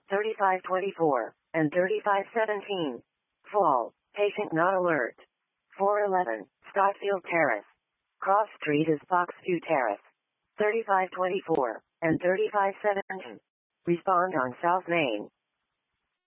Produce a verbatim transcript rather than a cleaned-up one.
thirty-five twenty-four, and thirty-five seventeen. Fall. Patient not alert. four eleven, Scottsfield Terrace. Cross Street is Foxview Terrace. thirty-five twenty-four, and thirty-five seventeen. Respond on South Main.